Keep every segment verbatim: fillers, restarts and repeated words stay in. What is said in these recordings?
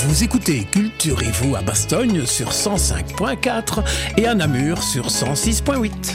Vous écoutez Culturez-vous à Bastogne sur cent cinq point quatre et à Namur sur cent six point huit.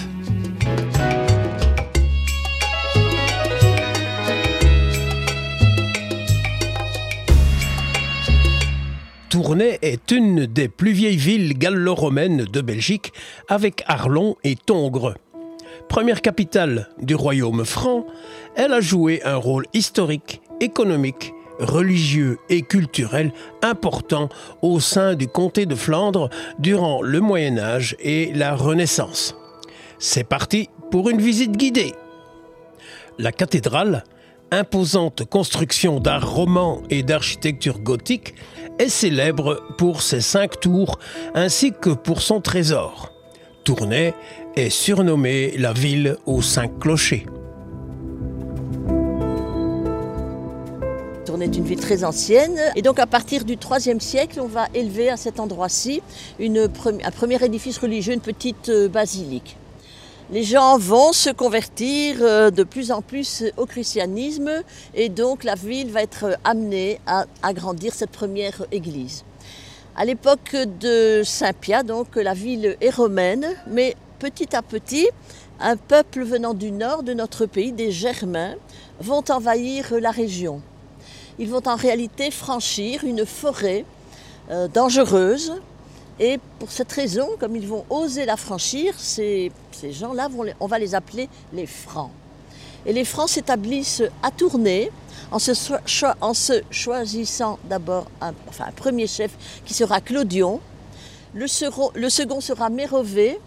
Tournai est une des plus vieilles villes gallo-romaines de Belgique, avec Arlon et Tongres. Première capitale du royaume franc, elle a joué un rôle historique, économique, religieux et culturel important au sein du comté de Flandre durant le Moyen Âge et la Renaissance. C'est parti pour une visite guidée. La cathédrale, imposante construction d'art roman et d'architecture gothique, est célèbre pour ses cinq tours ainsi que pour son trésor. Tournai est surnommée la ville aux cinq clochers. Tournai est une ville très ancienne et donc à partir du troisième siècle, on va élever à cet endroit-ci une, un premier édifice religieux, une petite basilique. Les gens vont se convertir de plus en plus au christianisme et donc la ville va être amenée à agrandir cette première église. À l'époque de Saint-Pia, donc la ville est romaine, mais petit à petit, un peuple venant du nord de notre pays, des Germains, vont envahir la région. Ils vont en réalité franchir une forêt euh, dangereuse. Et pour cette raison, comme ils vont oser la franchir, ces, ces gens-là, vont les, on va les appeler les Francs. Et les Francs s'établissent à Tournai en se, cho- en se choisissant d'abord un, enfin, un premier chef qui sera Clodion, le, sero, le second sera Mérové,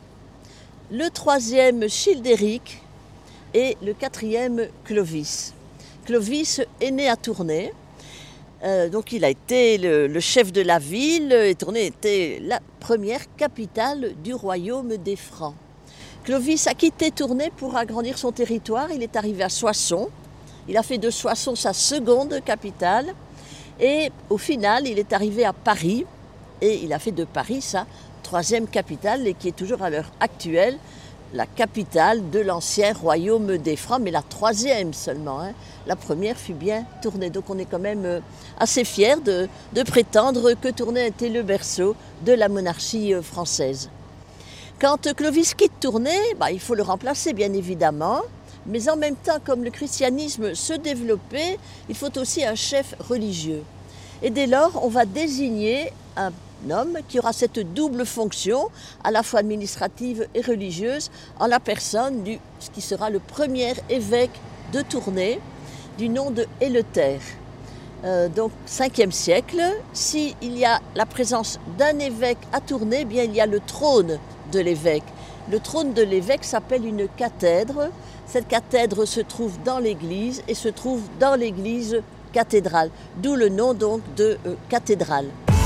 le troisième Childéric et le quatrième Clovis. Clovis est né à Tournai. Euh, donc il a été le, le chef de la ville et Tournai était la première capitale du royaume des Francs. Clovis a quitté Tournai pour agrandir son territoire, il est arrivé à Soissons, il a fait de Soissons sa seconde capitale et au final il est arrivé à Paris et il a fait de Paris sa troisième capitale et qui est toujours à l'heure actuelle la capitale de l'ancien royaume des Francs, mais la troisième seulement. Hein. La première fut bien Tournai. Donc on est quand même assez fiers de, de prétendre que Tournai était le berceau de la monarchie française. Quand Clovis quitte Tournai, bah, il faut le remplacer bien évidemment, mais en même temps, comme le christianisme se développait, il faut aussi un chef religieux. Et dès lors, on va désigner un homme qui aura cette double fonction, à la fois administrative et religieuse, en la personne du ce qui sera le premier évêque de Tournai, du nom de Éleuther. Euh, donc, cinquième siècle, s'il y a la présence d'un évêque à Tournai, eh bien il y a le trône de l'évêque. Le trône de l'évêque s'appelle une cathèdre. Cette cathèdre se trouve dans l'église et se trouve dans l'église cathédrale, d'où le nom donc de euh, cathédrale.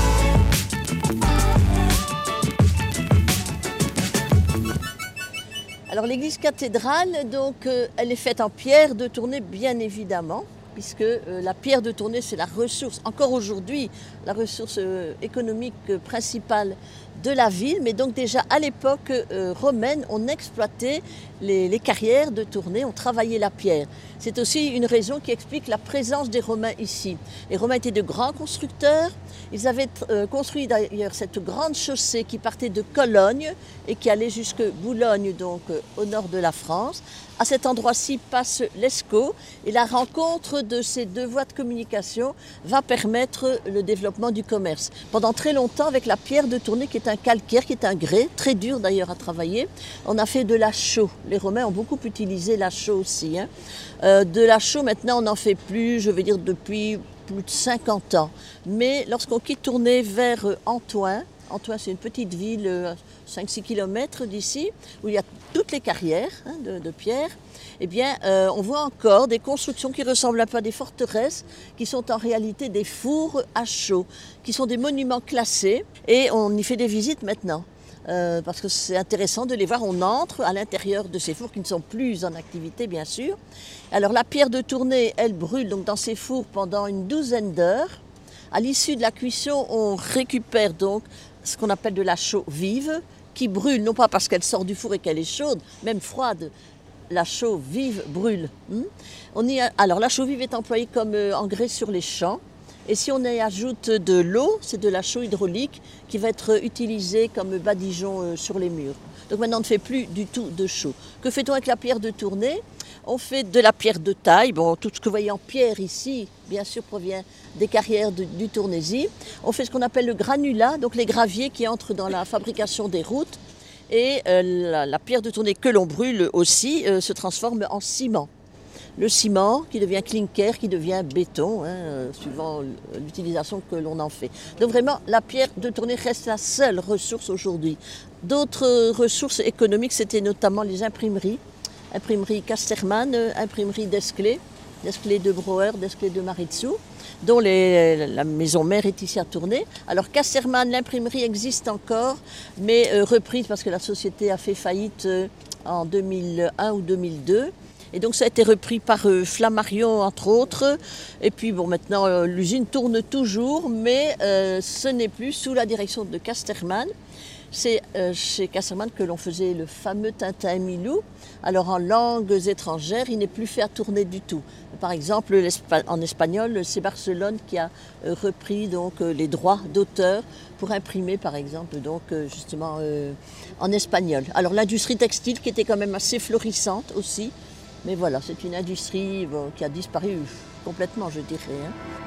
Alors l'église cathédrale, donc, euh, elle est faite en pierre de Tournai, bien évidemment, puisque euh, la pierre de Tournai, c'est la ressource, encore aujourd'hui, la ressource euh, économique euh, principale de la ville. Mais donc déjà à l'époque euh, romaine, on exploitait les, les carrières de Tournai, on travaillait la pierre. C'est aussi une raison qui explique la présence des Romains ici. Les Romains étaient de grands constructeurs. Ils avaient euh, construit d'ailleurs cette grande chaussée qui partait de Cologne et qui allait jusque Boulogne, donc euh, au nord de la France. À cet endroit-ci passe l'Escaut et la rencontre de ces deux voies de communication va permettre le développement du commerce. Pendant très longtemps, avec la pierre de Tournai qui est un calcaire, qui est un grès, très dur d'ailleurs à travailler, on a fait de la chaux. Les Romains ont beaucoup utilisé la chaux aussi. Hein. Euh, de la chaux, maintenant, on n'en fait plus, je veux dire, depuis plus de cinquante ans. Mais lorsqu'on quitte Tournai vers Antoing, Antoing, c'est une petite ville à cinq à six kilomètres d'ici, où il y a toutes les carrières hein, de, de pierre. Eh bien, euh, on voit encore des constructions qui ressemblent un peu à des forteresses, qui sont en réalité des fours à chaux, qui sont des monuments classés, et on y fait des visites maintenant. Euh, parce que c'est intéressant de les voir. On entre à l'intérieur de ces fours qui ne sont plus en activité, bien sûr. Alors la pierre de Tournai, elle brûle donc dans ces fours pendant une douzaine d'heures. À l'issue de la cuisson, on récupère donc ce qu'on appelle de la chaux vive, qui brûle, non pas parce qu'elle sort du four et qu'elle est chaude, même froide. La chaux vive brûle. On y a... Alors la chaux vive est employée comme engrais sur les champs. Et si on y ajoute de l'eau, c'est de la chaux hydraulique qui va être utilisée comme badigeon sur les murs. Donc maintenant on ne fait plus du tout de chaux. Que fait-on avec la pierre de tournée? On fait de la pierre de taille. Bon, tout ce que vous voyez en pierre ici, bien sûr, provient des carrières de, du Tournaisis. On fait ce qu'on appelle le granulat, donc les graviers qui entrent dans la fabrication des routes. Et euh, la, la pierre de tournée que l'on brûle aussi euh, se transforme en ciment. Le ciment qui devient clinker, qui devient béton, hein, euh, suivant l'utilisation que l'on en fait. Donc vraiment, la pierre de tournée reste la seule ressource aujourd'hui. D'autres ressources économiques, c'était notamment les imprimeries. Imprimerie Casterman, imprimerie Desclés, Desclés de Brouwer, Desclés de Maritsou, dont les, la maison mère est ici à Tournai. Alors Casterman, l'imprimerie existe encore, mais euh, reprise parce que la société a fait faillite euh, en deux mille un ou deux mille deux. Et donc ça a été repris par euh, Flammarion entre autres. Et puis bon, maintenant euh, l'usine tourne toujours, mais euh, ce n'est plus sous la direction de Casterman. C'est euh, chez Casterman que l'on faisait le fameux Tintin Milou. Alors en langues étrangères, il n'est plus fait à tourner du tout. Par exemple, en espagnol, c'est Barcelone qui a euh, repris donc, euh, les droits d'auteur pour imprimer, par exemple, donc, euh, justement euh, en espagnol. Alors l'industrie textile qui était quand même assez florissante aussi. Mais voilà, c'est une industrie bon, qui a disparu complètement, je dirais. Hein.